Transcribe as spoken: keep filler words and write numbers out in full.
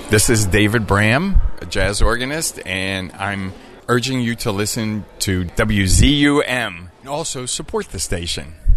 This is David Bram, a jazz organist, and I'm urging you to listen to W Z U M and also support the station.